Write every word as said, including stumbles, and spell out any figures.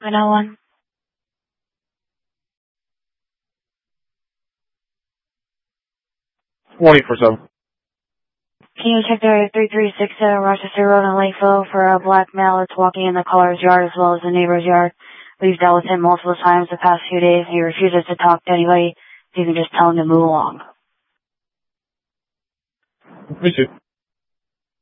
nine oh one. twenty-four seven. Can you check area three three six seven Rochester Road in Lakeville for a black male that's walking in the caller's yard as well as the neighbor's yard? We've dealt with him multiple times the past few days. He refuses to talk to anybody. You can just tell him to move along. Me too.